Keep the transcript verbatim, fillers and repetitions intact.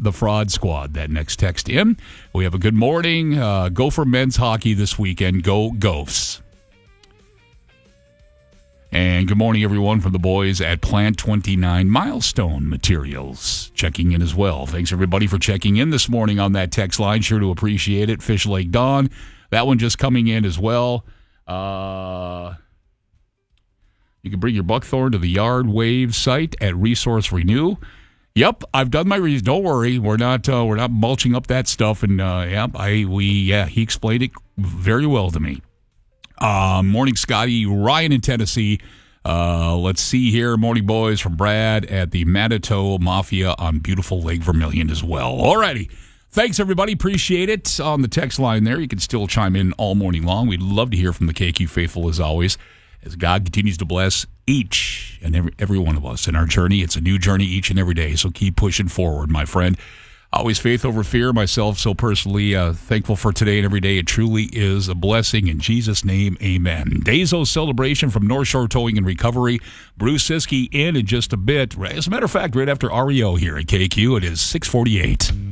the Fraud Squad. That next text in. We have a good morning. Uh, go for men's hockey this weekend. Go Gophs. And good morning, everyone, from the boys at Plant twenty-nine Milestone Materials. Checking in as well. Thanks, everybody, for checking in this morning on that text line. Sure to appreciate it. Fish Lake Dawn. That one just coming in as well. Uh, you can bring your buckthorn to the Yard Wave site at Resource Renew. Yep, I've done my research. Don't worry, we're not uh, we're not mulching up that stuff. And uh, yeah, I we yeah, he explained it very well to me. Uh, morning, Scotty. Ryan in Tennessee. Uh, let's see here. Morning, boys, from Brad at the Manitou Mafia on beautiful Lake Vermilion as well. Alrighty. Thanks, everybody. Appreciate it. On the text line there, you can still chime in all morning long. We'd love to hear from the K Q faithful as always, as God continues to bless each and every, every one of us in our journey. It's a new journey each and every day, so keep pushing forward, my friend. Always faith over fear. Myself, so personally uh, thankful for today and every day. It truly is a blessing. In Jesus' name, amen. Dazo celebration from North Shore Towing and Recovery. Bruce Siskey in in just a bit. As a matter of fact, right after R E O here at K Q, it is six forty-eight.